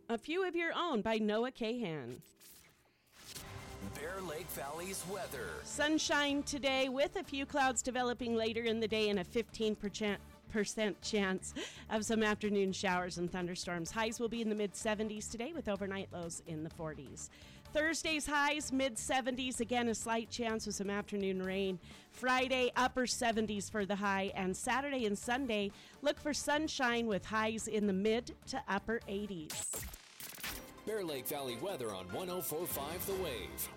A Few of Your Own by Noah Kahan. Bear Lake Valley's weather. Sunshine today with a few clouds developing later in the day and a 15% chance of some afternoon showers and thunderstorms. Highs will be in the mid-70s today with overnight lows in the 40s. Thursday's highs, mid-70s. Again, a slight chance with some afternoon rain. Friday, upper 70s for the high. And Saturday and Sunday, look for sunshine with highs in the mid to upper 80s. Bear Lake Valley weather on 104.5 The Wave.